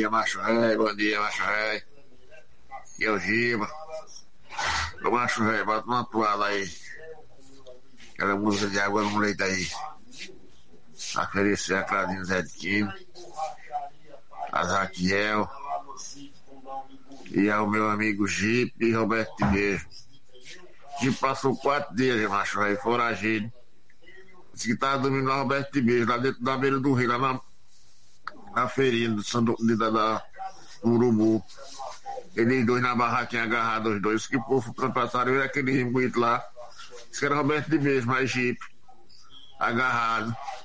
dia, macho rei, bom dia, macho rei. E é o Giba. Ô, macho rei, bota uma toalha aí. Aquela música de água no leite aí. Oferecer a Claudinho Zé de Quino, a Zaquiel e ao meu amigo Gipe e Roberto Tibeijo. Gipe passou 4 dias, macho rei, foragido. Disse que tava dormindo no Roberto Tibeijo, lá dentro da beira do rio, lá na feirinha da Urubu. Eles dois na barraquinha agarrados, os dois. Que o povo passaram e aquele rio bonito lá. Disse que era Roberto Tibeijo, mas Gipe agarrado.